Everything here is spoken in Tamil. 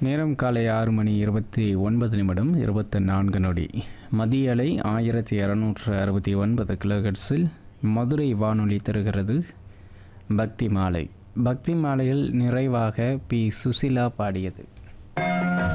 நேரம் காலை 6:29 24 நொடி. மதிய அலை 1269 கிலோஹெர்ட்ஸில் மதுரை வானொலி தருகிறது பக்தி மாலை. பக்தி மாலையில் நிறைவாக பி. சுசிலா பாடியது.